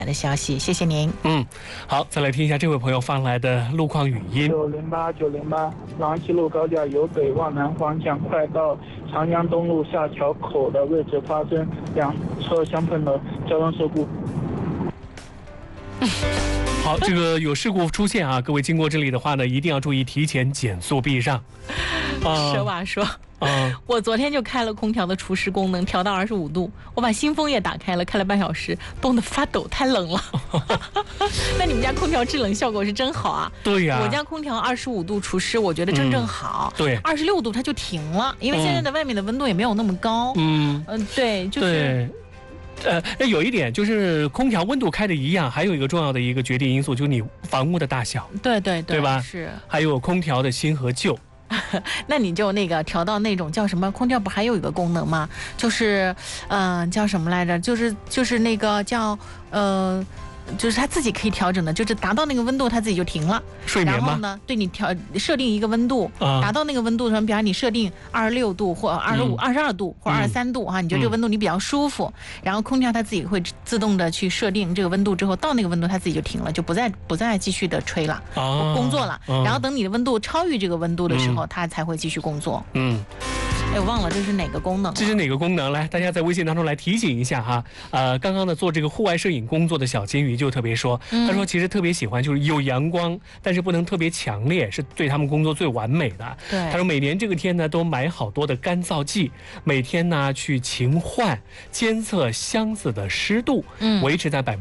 的消息，谢谢您。 好，再来听一下这位朋友发来的路况语音。 908，廊西路高架由北往南方向，快到长江东路下桥口的位置发生两车相碰的交通事故。 好，这个有事故出现啊，各位经过这里的话呢，一定要注意提前减速避让。 蛇娃说。我昨天就开了空调的除湿功能，调到25度，我把新风也打开了，开了半小时，冻得发抖，太冷了。那你们家空调制冷效果是真好啊！ 对呀， 我家空调25度除湿，我觉得正好。 对 ，26度它就停了，因为现在的外面的温度也没有那么高。对，就是。 有一点就是空调温度开的一样，还有一个重要的一个决定因素就是你房屋的大小。对吧？ 是。 还有空调的新和旧。 那你就那个调到那种叫什么？空调不还有一个功能吗？就是，叫什么来着？就是那个叫就是它自己可以调整的，就是达到那个温度，它自己就停了。 睡眠吗？ 然后呢，对你设定一个温度，达到那个温度上，比方你设定26度或25、22度或23度哈，你觉得这个温度你比较舒服，然后空调它自己会自动的去设定这个温度之后，到那个温度它自己就停了，就不再继续的吹了，工作了。然后等你的温度超越这个温度的时候，它才会继续工作。我忘了这是哪个功能？这是哪个功能？来，大家在微信当中来提醒一下哈。刚刚呢做这个户外摄影工作的小金鱼就特别说，他说其实特别喜欢就是有阳光，但是不能特别强烈，是对他们工作最完美的。 对， 他说每年这个天呢都买好多的干燥剂，每天呢去勤换监测箱子的湿度，维持在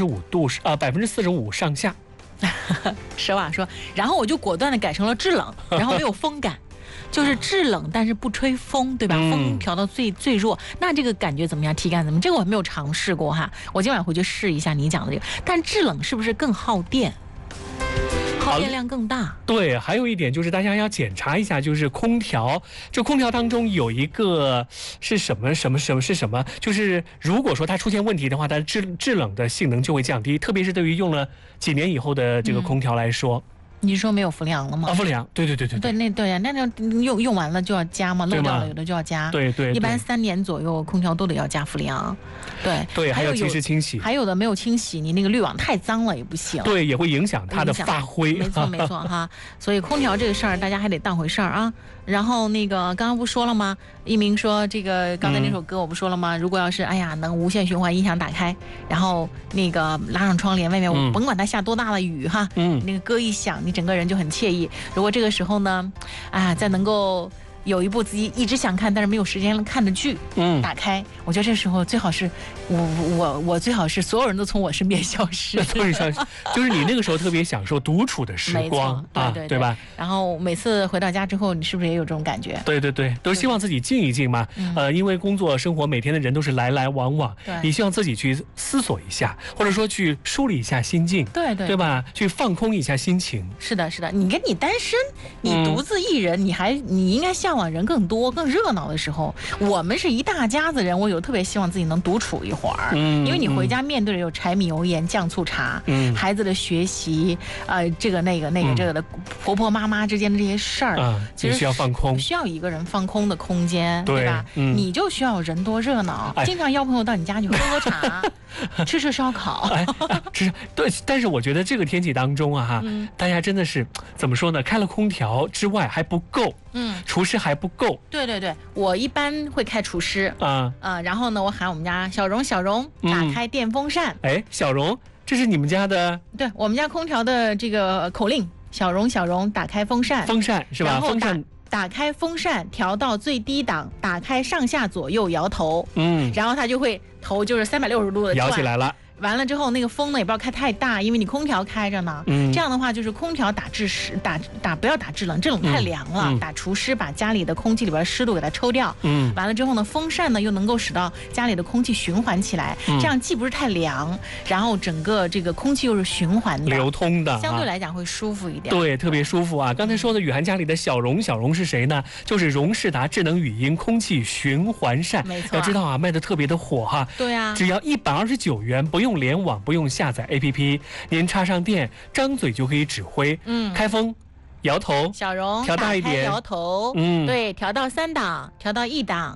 45%上下。 蛇娃说，然后我就果断的改成了制冷，然后没有风感。就是制冷，但是不吹风，对吧？风调到最弱，那这个感觉怎么样？体感怎么样？这个我还没有尝试过哈，我今晚回去试一下你讲的这个。但制冷是不是更耗电？耗电量更大。 对，还有一点就是大家要检查一下，就是空调，这空调当中有一个是什么？就是如果说它出现问题的话，它制冷的性能就会降低，特别是对于用了几年以后的这个空调来说。 你说没有氟利昂了吗？ 氟利昂，对， 那用完了就要加嘛，漏掉了有的就要加。 对， 一般3年左右空调都得要加氟利昂。 对，还有及时清洗。 还有的没有清洗，你那个滤网太脏了也不行。 对，也会影响它的发挥。 没错哈，所以空调这个事儿大家还得当回事儿啊。然后那个刚刚不说了吗？一鸣说这个刚才那首歌我不说了吗？如果要是能无限循环音响打开，然后那个拉上窗帘，外面我甭管它下多大的雨哈，那个歌一响，你整个人就很惬意。如果这个时候呢，再能够有一部自己一直想看但是没有时间看的剧，打开，我觉得这时候最好是我最好是所有人都从我身边消失， 就是你那个时候特别享受独处的时光，对吧？ 然后每次回到家之后，你是不是也有这种感觉？ 对，都希望自己静一静嘛。因为工作生活每天的人都是来来往往，你希望自己去思索一下，或者说去梳理一下心境，对吧？去放空一下心情。 是的，你跟你单身，你独自一人，你应该向往人更多、更热闹的时候。我们是一大家子人，我有特别希望自己能独处一会儿，因为你回家面对着有柴米油盐酱醋茶，孩子的学习，这个那个这个的婆婆妈妈之间的这些事儿，其实需要放空， 需要一个人放空的空间，对吧？你就需要人多热闹，经常邀朋友到你家去喝茶，吃烧烤。 对，但是我觉得这个天气当中大家真的是怎么说呢？开了空调之外还不够，除湿还不够。 对，我一般会开除湿然后呢，我喊我们家小荣打开电风扇。 小荣，这是你们家的？ 对，我们家空调的这个口令，小荣打开风扇是吧？风扇打开风扇调到最低档，打开上下左右摇头，然后它就会头就是360度的摇起来了。 完了之后，那个风呢也不要开太大，因为你空调开着呢。这样的话就是空调打制湿，不要打制冷，制冷太凉了。打除湿，把家里的空气里边湿度给它抽掉。完了之后呢，风扇呢又能够使到家里的空气循环起来，这样既不是太凉，然后整个这个空气又是循环的、 流通的， 相对来讲会舒服一点。 对，特别舒服啊！刚才说的雨涵家里的小荣是谁呢？就是荣仕达智能语音空气循环扇。 没错， 要知道啊，卖的特别的火哈。 对啊， 只要129元，不用联网，不用下载 APP， 您插上电，张嘴就可以指挥。开风，摇头， 小荣调大一点， 摇头，对，调到3档，调到1档。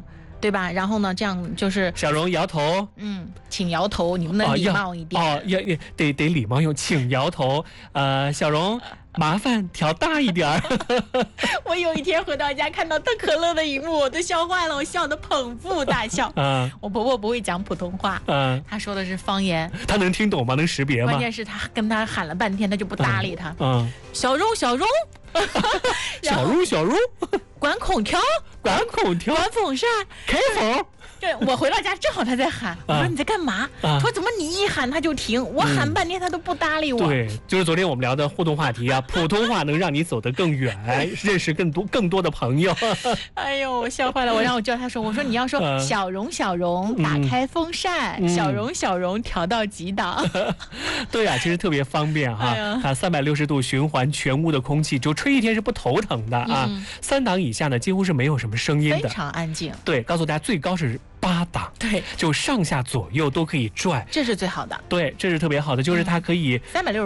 对吧？然后呢，这样就是小荣摇头， 请摇头，你们能礼貌一点要得礼貌用，请摇头。小荣，麻烦调大一点儿。 我有一天回到家看到特可乐的一幕，我都笑坏了，我笑得捧腹大笑。我婆婆不会讲普通话，她说的是方言， 她能听懂吗？能识别吗？ 关键是她跟她喊了半天，她就不搭理她。小荣， 小荣， 关空调， 关空调， 关风扇， 开风。 对，我回到家正好他在喊，我说你在干嘛？说怎么你一喊他就停，我喊半天他都不搭理我。 对，就是昨天我们聊的互动话题啊，普通话能让你走得更远，认识更多的朋友。 哎呦，我笑坏了，然后我叫他说，我说你要说小荣打开风扇，小荣调到几档。 对啊，其实特别方便哈，它360度循环全屋的空气，就吹一天是不头疼的啊。3档以下呢，几乎是没有什么声音的， 非常安静。 对，告诉大家最高是8档， 对， 就上下左右都可以转， 这是最好的。 对，这是特别好的，就是它可以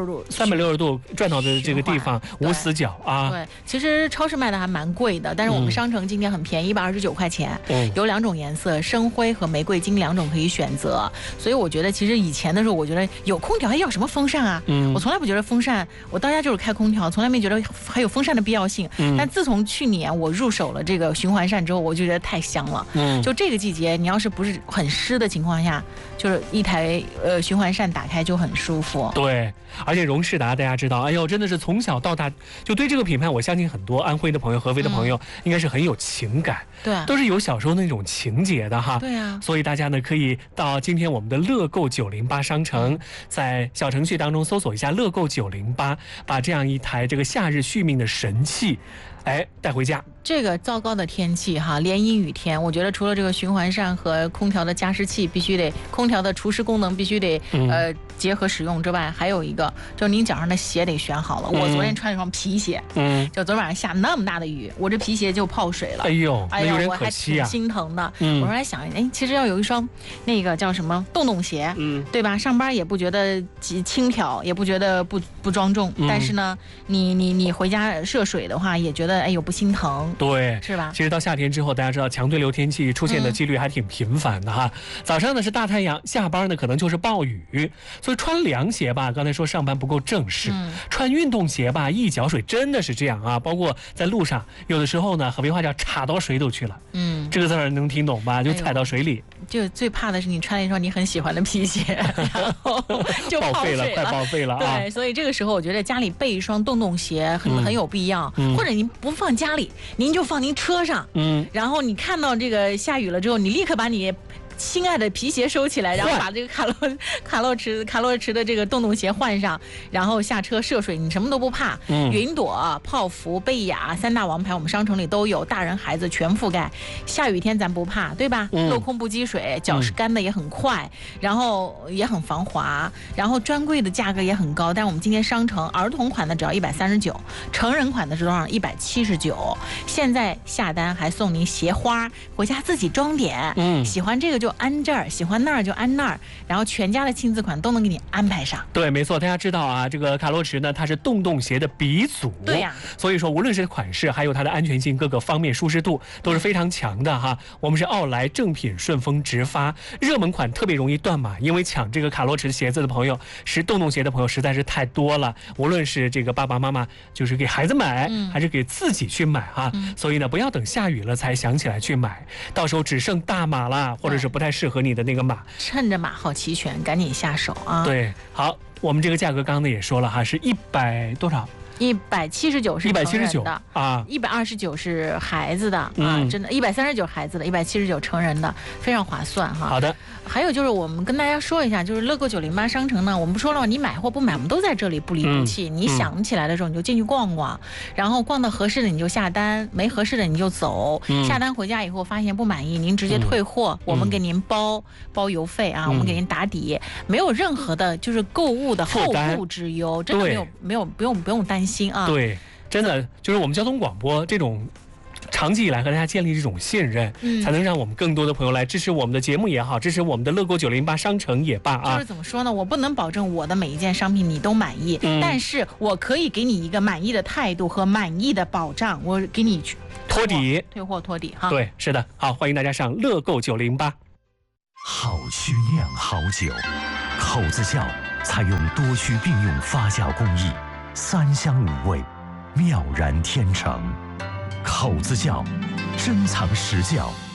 360度转到的这个地方无死角啊。 对，其实超市卖的还蛮贵的，但是我们商城今天很便宜，129块钱，有2种颜色，深灰和玫瑰金2种可以选择。所以我觉得其实以前的时候，我觉得有空调还要什么风扇啊？我从来不觉得风扇，我到家就是开空调，从来没觉得还有风扇的必要性。但自从去年我入手了这个循环扇之后，我就觉得太香了。就这个季节，你要是不是很湿的情况下，就是一台循环扇打开就很舒服。 对，而且荣仕达大家知道，哎呦，真的是从小到大就对这个品牌，我相信很多安徽的朋友、合肥的朋友应该是很有情感， 对， 都是有小时候那种情节的哈。 对啊， 所以大家呢可以到今天我们的乐购908商城，在小程序当中搜索一下乐购908，把这样一台这个夏日续命的神器，带回家。 这个糟糕的天气哈，连阴雨天，我觉得除了这个循环扇和空调的加湿器必须得，空调的除湿功能必须得结合使用之外，还有一个就是您脚上的鞋得选好了。我昨天穿一双皮鞋，就昨天晚上下那么大的雨，我这皮鞋就泡水了。 哎呦，有点我还可惜啊， 挺心疼的。我说来想，其实要有一双那个叫什么洞鞋，对吧？上班也不觉得轻佻，也不觉得不庄重，但是呢，你回家涉水的话，也觉得哎呦不心疼。 对， 是吧？ 其实到夏天之后，大家知道强对流天气出现的几率还挺频繁的哈。早上呢是大太阳，下班呢可能就是暴雨，所以穿凉鞋吧，刚才说上班不够正式，穿运动鞋吧，一脚水真的是这样啊。包括在路上，有的时候呢，合肥话叫插到水里去了，这个字儿能听懂吧？就踩到水里。 就最怕的是你穿了一双你很喜欢的皮鞋，然后就报废了，快报废了啊！ 对，所以这个时候我觉得家里备一双洞鞋很有必要，或者您不放家里，您就放您车上，然后你看到这个下雨了之后，你立刻把你心爱的皮鞋收起来，然后把这个卡洛驰的这个洞鞋换上，然后下车涉水，你什么都不怕。云朵、泡芙、贝雅3大王牌，我们商城里都有，大人孩子全覆盖。下雨天咱不怕，对吧？镂空不积水，脚是干的也很快，然后也很防滑，然后专柜的价格也很高，但是我们今天商城儿童款的只要139，成人款的是多少？179。现在下单还送您鞋花，回家自己装点。喜欢这个就安这儿，喜欢那儿就安那儿，然后全家的亲子款都能给你安排上。 对，没错，大家知道啊，这个卡洛驰呢，它是洞鞋的鼻祖。 对呀， 所以说无论是款式，还有它的安全性，各个方面舒适度都是非常强的哈。我们是奥莱正品顺丰直发，热门款特别容易断码，因为抢这个卡洛驰鞋子的朋友，是洞鞋的朋友实在是太多了。无论是这个爸爸妈妈就是给孩子买，还是给自己去买哈，所以呢，不要等下雨了才想起来去买，到时候只剩大码了，或者是不太适合你的那个码， 趁着码号齐全，赶紧下手啊！ 对，好，我们这个价格刚刚也说了哈，是100多少 ？179是成人的啊 ，129是孩子的啊，真的，139孩子的，179成人的，非常划算哈。 好的。 还有就是我们跟大家说一下，就是乐购908商城呢，我们不说了吗？你买或不买，我们都在这里不离不弃。你想起来的时候你就进去逛逛，然后逛到合适的你就下单，没合适的你就走。下单回家以后发现不满意，您直接退货，我们给您包邮费啊，我们给您打底，没有任何的就是购物的后顾之忧，真的不用担心啊。 对，真的就是我们交通广播这种长期以来和大家建立这种信任，才能让我们更多的朋友来支持我们的节目也好，支持我们的乐购908商城也罢啊。 就是怎么说呢，我不能保证我的每一件商品你都满意，但是我可以给你一个满意的态度和满意的保障，我给你托底， 退货托底哈。 对，是的。好，欢迎大家上乐购908。 好须酿好酒，口子窖采用多须并用发酵工艺，3香5味，妙然天成。口子窖珍藏实窖。